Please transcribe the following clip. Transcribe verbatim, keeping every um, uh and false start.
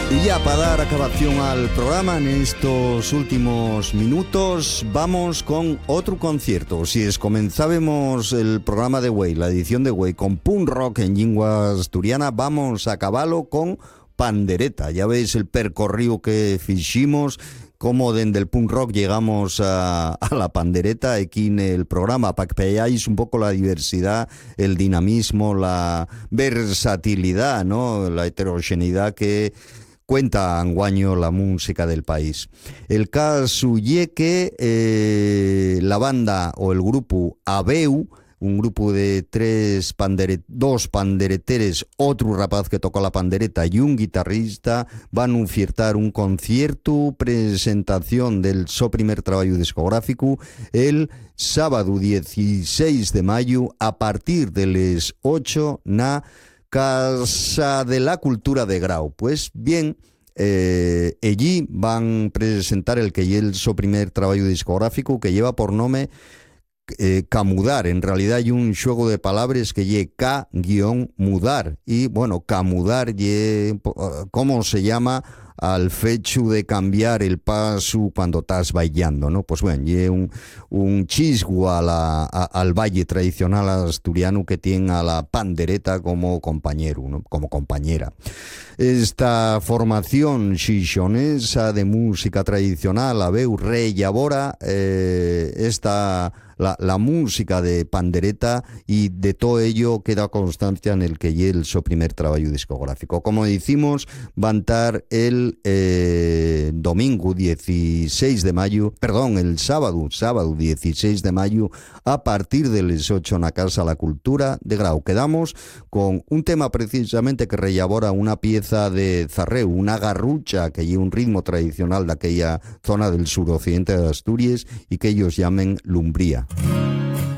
Y ya para dar acabación al programa en estos últimos minutos vamos con otro concierto. Si es comenzábamos el programa de Güey, la edición de Güey con punk rock en lingua asturiana, vamos a acabarlo con pandereta. Ya veis el percorrido que fiximos, cómo desde el punk rock llegamos a, a la pandereta aquí en el programa, para que veáis un poco la diversidad, el dinamismo, la versatilidad, ¿no? La heterogeneidad que cuenta anguaño la música del país. El caso ye que eh, la banda o el grupo Abeu, un grupo de tres panderet, dos pandereteres, otro rapaz que toca la pandereta y un guitarrista, van a ofertar un concierto, presentación del so primer trabajo discográfico el sábado dieciséis de mayo a partir de las ocho na Casa de la Cultura de Grau. Pues bien, eh, allí van a presentar el que es su primer trabajo discográfico, que lleva por nombre eh, Camudar. En realidad hay un juego de palabras que lle K-mudar. Y bueno, Camudar lle, ¿cómo se llama? Al fecho de cambiar el paso cuando estás bailando, ¿no? Pues bueno, y un, un chisgo a la, a, al baile tradicional asturiano que tiene a la pandereta como compañero, ¿no? Como compañera. Esta formación xixonesa de música tradicional, Abeu reellabora eh, esta la, la música de pandereta y de todo ello queda constancia en el que y el su primer trabajo discográfico. Como decimos, va a estar el eh, domingo dieciséis de mayo, perdón, el sábado, sábado dieciséis de mayo a partir de las ocho en la Casa La Cultura de Grau. Quedamos con un tema precisamente que reellabora una pieza de zarreu, una garrucha que lleva un ritmo tradicional de aquella zona del suroccidente de Asturias y que ellos llamen lumbría.